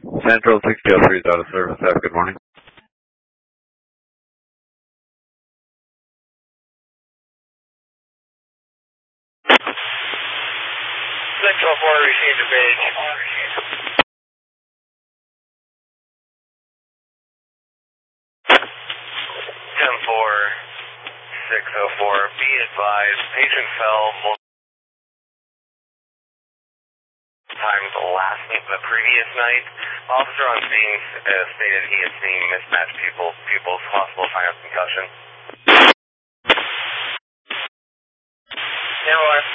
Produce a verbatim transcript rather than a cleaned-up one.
Central six oh three is out of service. Have a good morning. six oh four received a page. ten four, six oh four, be advised, patient fell multiple times last night, the previous night. Officer on scene uh, stated he had seen mismatched pupils, pupils, possible sign of concussion. ten four.